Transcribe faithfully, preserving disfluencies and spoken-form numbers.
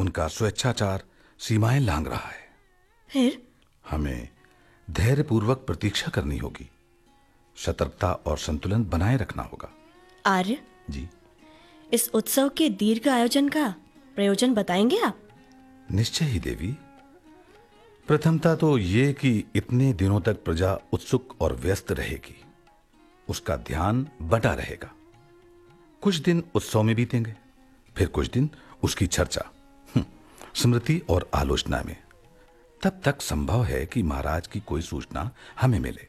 उनका स्वेच्छाचार सीमाएं लांघ रहा है। फिर हमें धैर्यपूर्वक प्रतीक्षा करनी होगी, सतर्कता और संतुलन बनाए रखना होगा। आर्य जी। इस उत्सव के दीर्घ आयोजन का प्रयोजन बताएंगे आप? निश्चय ही देवी। प्रथमता तो ये कि इतने दिनों तक प्रजा उत्सुक और व्यस्त रहेगी, उसका ध्यान बटा रहेगा। कुछ दिन उत्सव में बीतेंगे, फिर कुछ दिन उसकी चर्चा, स्मृति और आलोचना में। तब तक संभव है कि महाराज की कोई सूचना हमें मिले।